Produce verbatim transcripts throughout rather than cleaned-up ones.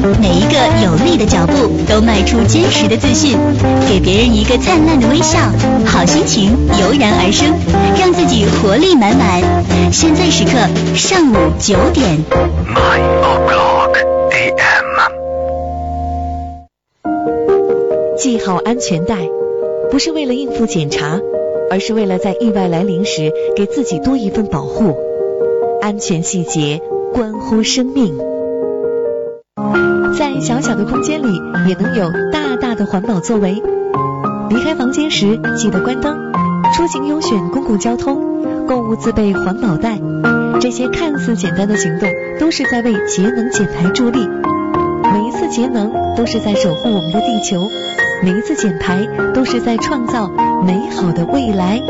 每一个有力的脚步都迈出坚实的自信，给别人一个灿烂的微笑，好心情油然而生，让自己活力满满。现在时刻上午九点。 nine o'clock a m。 系好安全带，不是为了应付检查，而是为了在意外来临时给自己多一份保护。安全细节关乎生命。在小小的空间里也能有大大的环保作为。离开房间时记得关灯，出行优选公共交通，购物自备环保袋。这些看似简单的行动都是在为节能减排助力。每一次节能都是在守护我们的地球，每一次减排都是在创造美好的未来。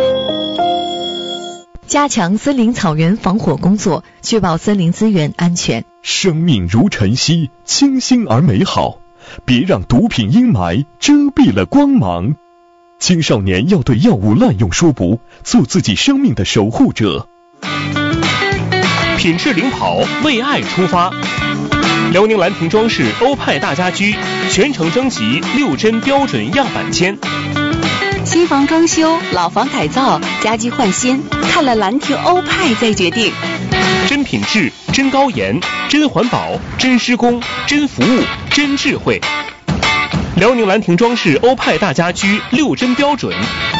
加强森林草原防火工作，确保森林资源安全。 生命如晨曦，清新而美好，别让毒品阴霾遮蔽了光芒。青少年要对药物滥用说不，做自己生命的守护者。 品质领跑，为爱出发。辽宁兰亭装饰欧派大家居全程征集六针标准样板间。 新房装修、老房改造、家居换新，看了兰亭欧派再决定。 真品质、真高颜、真环保、真施工、真服务、真智慧。辽宁兰亭装饰欧派大家居六针标准。